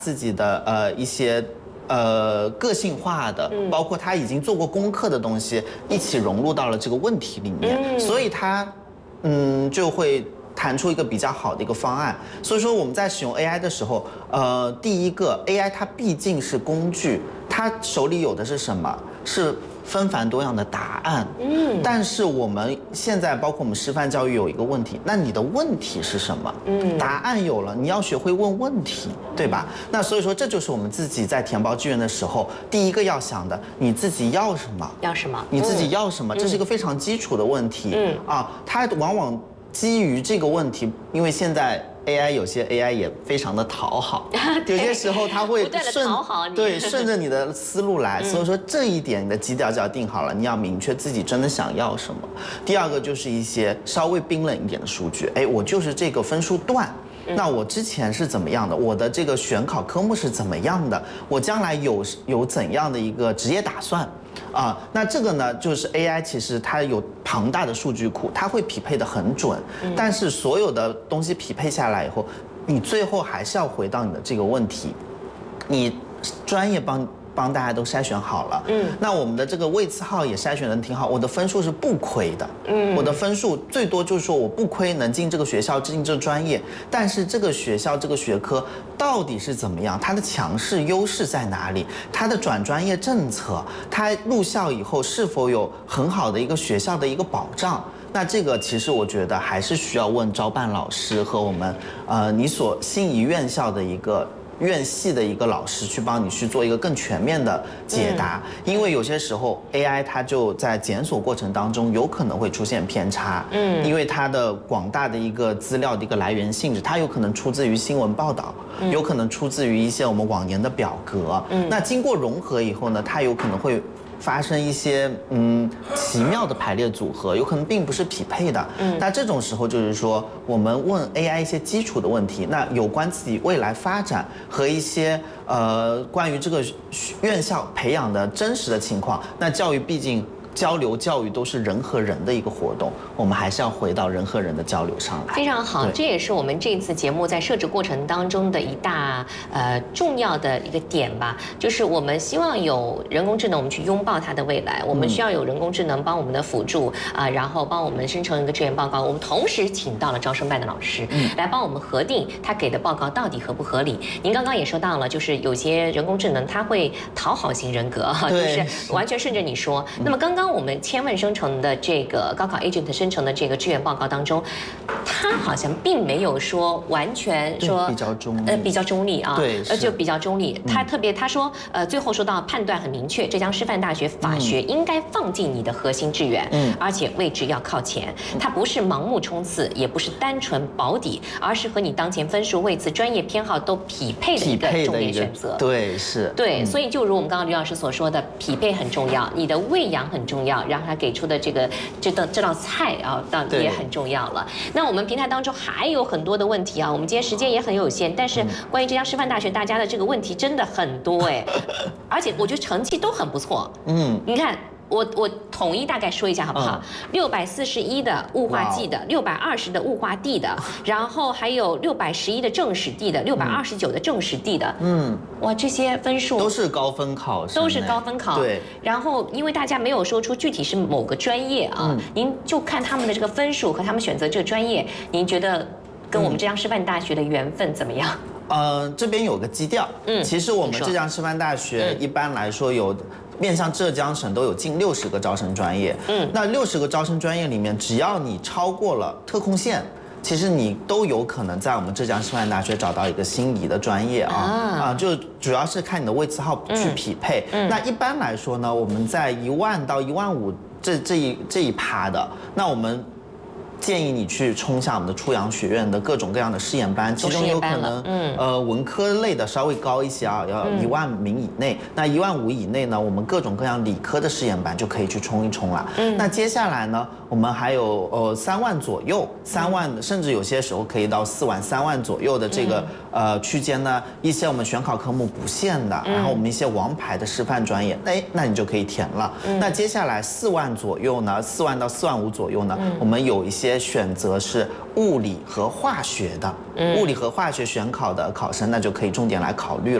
自己的一些个性化的，包括他已经做过功课的东西，一起融入到了这个问题里面，所以他就会弹出一个比较好的一个方案。所以说我们在使用 AI 的时候，第一个 AI 它毕竟是工具，它手里有的是什么？是纷繁多样的答案。但是我们现在包括我们师范教育有一个问题，那你的问题是什么？答案有了，你要学会问问题，对吧？那所以说这就是我们自己在填报志愿的时候，第一个要想的，你自己要什么？ 要什么？ 你自己要什么？这是一个非常基础的问题。它往往基于这个问题，因为现在。AI 有些 AI 也非常的讨好，有些时候它会顺着你的思路来，所以说这一点你的基调就要定好了，你要明确自己真的想要什么。第二个就是一些稍微冰冷一点的数据，我就是这个分数段。那我之前是怎么样的？我的这个选考科目是怎么样的？我将来有怎样的一个职业打算？那这个呢，就是 AI 其实它有庞大的数据库，它会匹配得很准。但是所有的东西匹配下来以后，你最后还是要回到你的这个问题，你专业帮大家都筛选好了，那我们的这个位次号也筛选得挺好，我的分数是不亏的，我的分数最多就是说我不亏能进这个学校进这个专业，但是这个学校这个学科到底是怎么样，它的强势优势在哪里，它的转专业政策，它入校以后是否有很好的一个学校的一个保障。那这个其实我觉得还是需要问招办老师和我们你所心仪院校的一个院系的一个老师去帮你去做一个更全面的解答，因为有些时候 AI 它就在检索过程当中有可能会出现偏差，因为它的广大的一个资料的一个来源性质，它有可能出自于新闻报道，有可能出自于一些我们往年的表格，那经过融合以后呢，它有可能会发生一些奇妙的排列组合，有可能并不是匹配的。那这种时候就是说，我们问 AI 一些基础的问题，那有关自己未来发展和一些关于这个院校培养的真实的情况。那教育毕竟交流教育都是人和人的一个活动，我们还是要回到人和人的交流上来。 非常好，这也是我们这次节目在设置过程当中的一大重要的一个点吧，就是我们希望有人工智能，我们去拥抱它的未来，我们需要有人工智能帮我们的辅助然后帮我们生成一个志愿报告。我们同时请到了招生办的老师来帮我们核定他给的报告到底合不合理。您刚刚也说到了，就是有些人工智能它会讨好型人格，就是完全顺着你说。那么刚刚我们千问生成的这个高考 agent 生成的这个志愿报告当中，他好像并没有说完全说比较中立， 比较中立啊， 对， 就比较中立。他特别他说最后说到判断很明确，浙江师范大学法学应该放进你的核心志愿，而且位置要靠前。它不是盲目冲刺，也不是单纯保底，而是和你当前分数、位次、专业偏好都匹配的一个重点选择。 对，是。 对，所以就如我们刚刚刘老师所说的，匹配很重要，你的喂养很重要，然后他给出的这道菜也很重要了。那我们平台当中还有很多的问题啊，我们今天时间也很有限，但是关于浙江师范大学大家的这个问题真的很多而且我觉得成绩都很不错。你看。我统一大概说一下好不好？641的物化纪的，620的物化地的，然后还有611的政史地的，629的政史地的。哇，这些分数都是高分考生， 都是高分考。 对。 然后因为大家没有说出具体是某个专业啊，您就看他们的这个分数和他们选择这个专业，您觉得跟我们浙江师范大学的缘分怎么样？ 这边有个基调。其实我们浙江师范大学一般来说有。面向浙江省都有近60个招生专业，那60个招生专业里面，只要你超过了特控线，其实你都有可能在我们浙江师范大学找到一个心仪的专业就主要是看你的位次号去匹配。那一般来说呢，我们在1万到1万5这一趴的，那我们建议你去冲向我们的初阳学院的各种各样的试验班，其中有可能文科类的稍微高一些要1万名以内，那1万5以内呢，我们各种各样理科的试验班就可以去冲一冲了。那接下来呢，我们还有3万左右，3万甚至有些时候可以到4万、3万左右的这个区间呢，一些我们选考科目不限的，然后我们一些王牌的师范专业，那你就可以填了。那接下来4万左右呢，4万到4万5左右呢，我们有一些些选择是物理和化学的，物理和化学选考的考生，那就可以重点来考虑了。